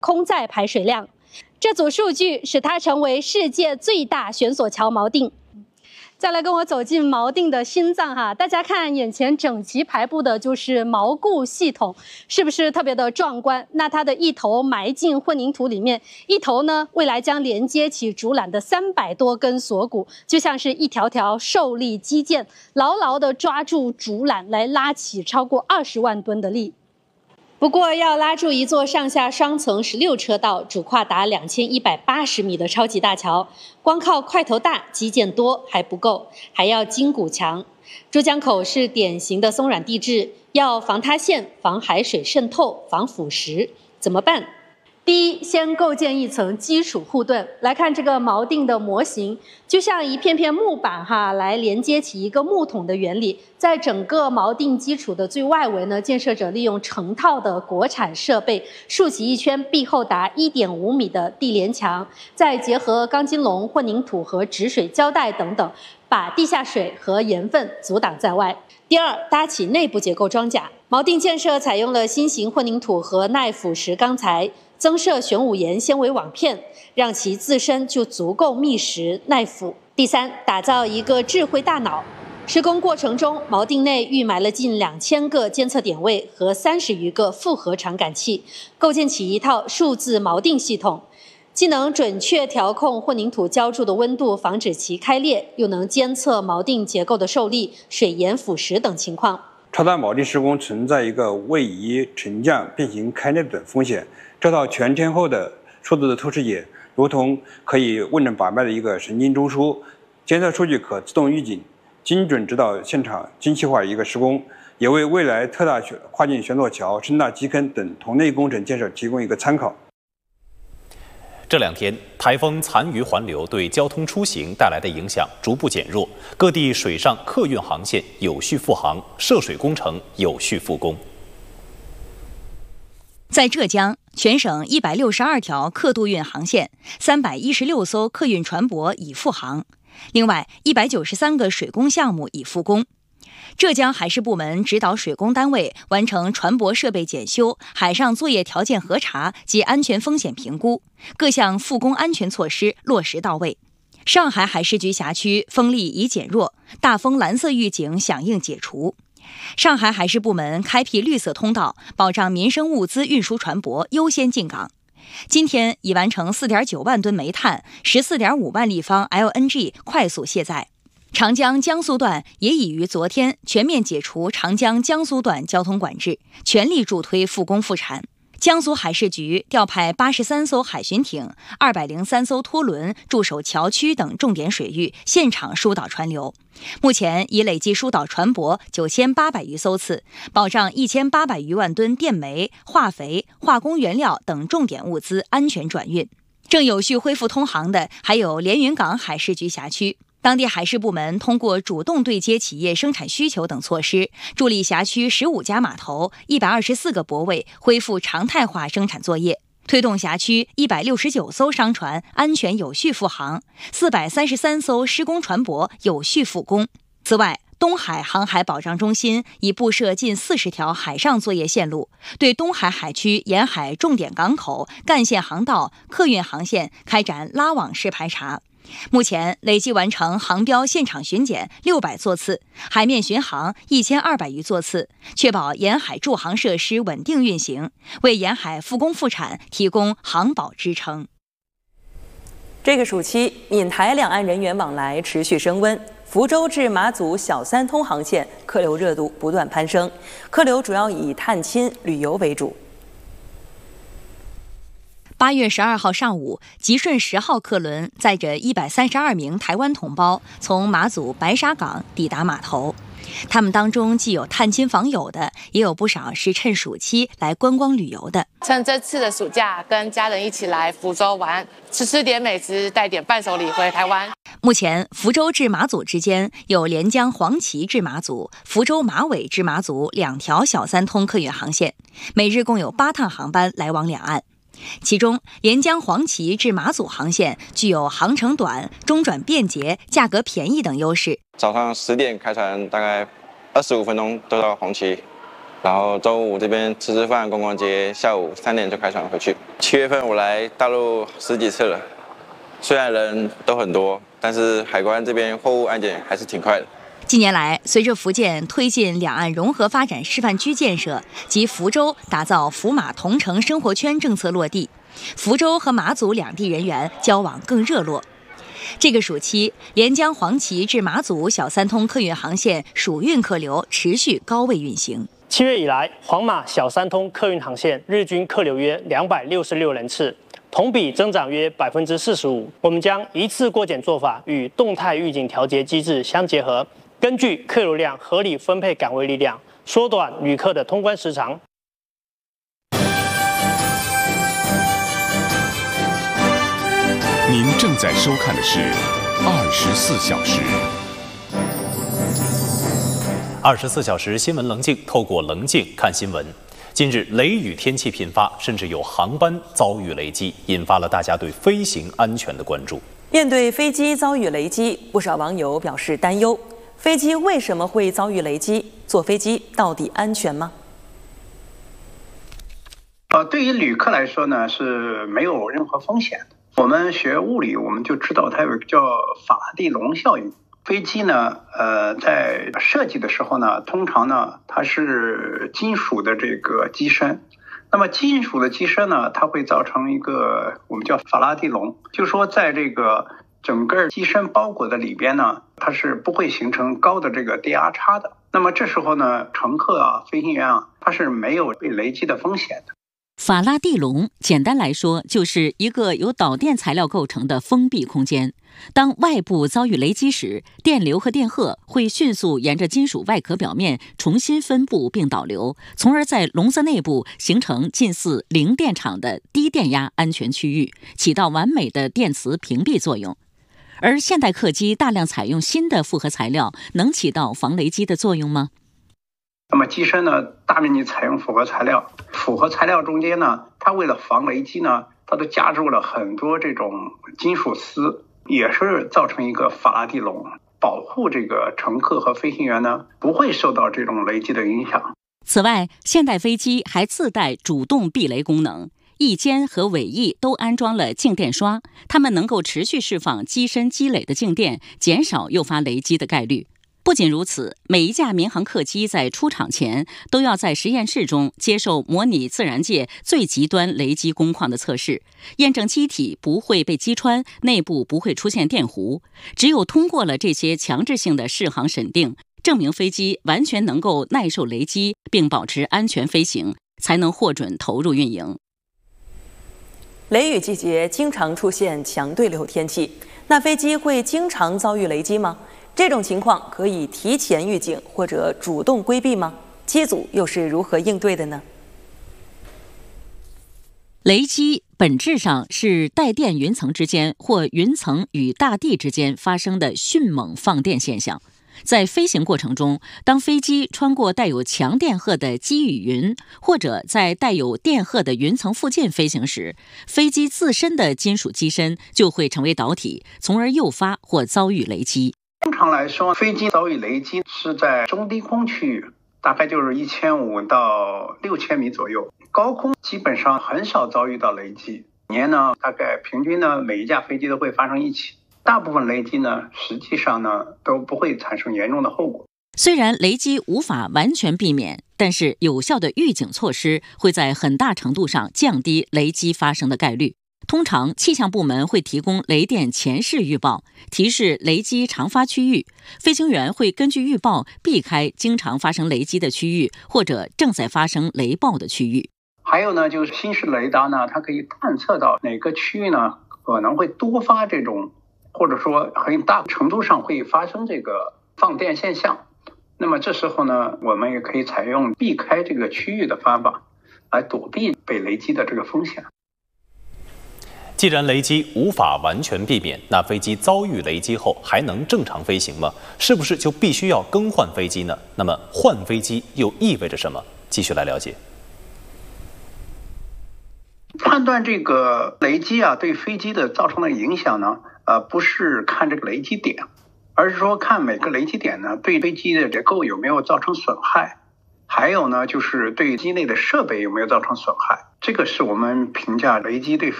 空载排水量。这组数据使它成为世界最大悬索桥锚定。再来跟我走进锚定的心脏哈，大家看眼前整齐排布的就是锚固系统，是不是特别的壮观？那它的一头埋进混凝土里面，一头呢未来将连接起竹缆的300多根锁骨，就像是一条条受力肌腱，牢牢地抓住竹缆来拉起超过20万吨的力。不过，要拉住一座上下双层16车道、主跨达2180米的超级大桥，光靠块头大、基建多还不够，还要筋骨强。珠江口是典型的松软地质，要防塌陷、防海水渗透、防腐蚀，怎么办？第一，先构建一层基础护盾。来看这个锚定的模型，就像一片片木板来连接起一个木桶的原理。在整个锚定基础的最外围呢，建设者利用成套的国产设备竖起一圈壁厚达1.5米的地连墙，再结合钢筋笼、混凝土和止水胶带等等，把地下水和盐分阻挡在外。第二，搭起内部结构装甲。锚定建设采用了新型混凝土和耐腐蚀钢材，增设玄武岩纤维网片，让其自身就足够密实耐腐。第三，打造一个智慧大脑。施工过程中，锚定内预埋了近2000个监测点位和30余个复合传感器，构建起一套数字锚定系统，既能准确调控混凝土浇筑的温度，防止其开裂，又能监测锚定结构的受力、水盐腐蚀等情况。 超大锚定施工存在一个位移、沉降、变形、开裂等风险。这套全天候的数字的透视眼，如同可以问诊把脉的一个神经中枢，监测数据可自动预警，精准指导现场精细化一个施工，也为未来特大跨境悬索桥、深大基坑等同类工程建设提供一个参考。 这2天，台风残余环流对交通出行带来的影响逐步减弱，各地水上客运航线有序复航，涉水工程有序复工。 在浙江，全省162条客渡运航线，316艘客运船舶已复航，另外193个水工项目已复工。浙江海事部门指导水工单位完成船舶设备检修、海上作业条件核查及安全风险评估，各项复工安全措施落实到位。上海海事局辖区风力已减弱，大风蓝色预警响应解除。上海海事部门开辟绿色通道，保障民生物资运输船舶优先进港。今天已完成4.9万吨煤炭、14.5万立方 LNG 快速卸载。长江江苏段也已于昨天全面解除长江江苏段交通管制，全力助推复工复产。江苏海事局调派83艘海巡艇、203艘拖轮驻守桥区等重点水域，现场疏导船流。目前已累计疏导船舶9800余艘次，保障1800余万吨电煤、化肥、化工原料等重点物资安全转运。正有序恢复通航的还有连云港海事局辖区。当地海事部门通过主动对接企业生产需求等措施，助力辖区15家码头、124个泊位恢复常态化生产作业，推动辖区169艘商船安全有序复航，433艘施工船舶有序复工。此外，东海航海保障中心已布设近40条海上作业线路，对东海海区沿海重点港口、干线航道、客运航线开展拉网式排查。目前累计完成航标现场巡检600座次，海面巡航1200余座次，确保沿海驻航设施稳定运行，为沿海复工复产提供航保支撑。 这个暑期，闽台两岸人员往来持续升温，福州至马祖小三通航线客流热度不断攀升，客流主要以探亲、旅游为主。 8月12号上午，吉顺10号客轮载着132名台湾同胞从马祖白沙港抵达码头。他们当中既有探亲访友的，也有不少是趁暑期来观光旅游的。 趁这次的暑假，跟家人一起来福州玩，吃点美食，带点伴手礼回台湾。 目前，福州至马祖之间有连江黄岐至马祖、福州马尾至马祖2条小三通客运航线，每日共有8趟航班来往两岸。其中，连江黄岐至马祖航线具有航程短、中转便捷、价格便宜等优势。 早上10点开船，大概25分钟都到黄岐， 然后中午这边吃饭、逛逛街，下午3点就开船回去。7月份我来大陆10几次了，虽然人都很多，但是海关这边货物安检还是挺快的。 近年来，随着福建推进两岸融合发展示范区建设及福州打造福马同城生活圈政策落地，福州和马祖两地人员交往更热络。这个暑期，连江黄岐至马祖小三通客运航线暑运客流持续高位运行。 7月以来，黄马小三通客运航线日均客流约266人次，同比增长约45%。我们将一次过检做法与动态预警调节机制相结合，根据客流量合理分配岗位力量，缩短旅客的通关时长。 您正在收看的是24小时。 24小时新闻棱镜，透过棱镜看新闻。近日，雷雨天气频发，甚至有航班遭遇雷击，引发了大家对飞行安全的关注。 面对飞机遭遇雷击，不少网友表示担忧：飞机为什么会遭遇雷击？坐飞机到底安全吗？ 对于旅客来说呢，是没有任何风险的。我们学物理，我们就知道它有一个叫法拉第笼效应。飞机呢，在设计的时候呢，通常呢它是金属的这个机身。那么金属的机身呢，它会造成一个我们叫法拉第笼，就是说在这个整个机身包裹的里边呢，它是不会形成高的这个电压差的。那么这时候呢，乘客啊、飞行员啊，他是没有被雷击的风险的。 法拉第笼简单来说就是一个由导电材料构成的封闭空间。当外部遭遇雷击时，电流和电荷会迅速沿着金属外壳表面重新分布并导流，从而在笼子内部形成近似零电场的低电压安全区域，起到完美的电磁屏蔽作用。而现代客机大量采用新的复合材料，能起到防雷击的作用吗？ 那么机身呢，大面积采用复合材料，复合材料中间呢，它为了防雷击呢，它都加入了很多这种金属丝，也是造成一个法拉第笼，保护这个乘客和飞行员呢不会受到这种雷击的影响。 此外，现代飞机还自带主动避雷功能，翼尖和尾翼都安装了静电刷，它们能够持续释放机身积累的静电，减少诱发雷击的概率。不仅如此，每一架民航客机在出厂前都要在实验室中接受模拟自然界最极端雷击工况的测试，验证机体不会被击穿，内部不会出现电弧。只有通过了这些强制性的适航审定，证明飞机完全能够耐受雷击并保持安全飞行，才能获准投入运营。 雷雨季节经常出现强对流天气，那飞机会经常遭遇雷击吗？这种情况可以提前预警或者主动规避吗？机组又是如何应对的呢？ 雷击本质上是带电云层之间或云层与大地之间发生的迅猛放电现象。在飞行过程中，当飞机穿过带有强电荷的积雨云，或者在带有电荷的云层附近飞行时，飞机自身的金属机身就会成为导体，从而诱发或遭遇雷击。 通常来说，飞机遭遇雷击是在中低空区域，大概就是1500到6000米左右。高空基本上很少遭遇到雷击，年呢大概平均呢每一架飞机都会发生1起。大部分雷击呢，实际上呢都不会产生严重的后果。 虽然雷击无法完全避免，但是有效的预警措施会在很大程度上降低雷击发生的概率。通常，气象部门会提供雷电前视预报，提示雷击常发区域。飞行员会根据预报避开经常发生雷击的区域，或者正在发生雷暴的区域。 还有呢，就是新式雷达呢，它可以探测到哪个区域呢可能会多发这种，或者说很大程度上会发生这个放电现象。那么这时候呢，我们也可以采用避开这个区域的方法，来躲避被雷击的这个风险。 既然雷击无法完全避免，那飞机遭遇雷击后还能正常飞行吗？是不是就必须要更换飞机呢？那么换飞机又意味着什么？继续来了解。 判断这个雷击啊对飞机的造成的影响呢，不是看这个雷击点，而是说看每个雷击点呢对飞机的结构有没有造成损害， 还有呢就是对机内的设备有没有造成损害，这个是我们评价雷击对飞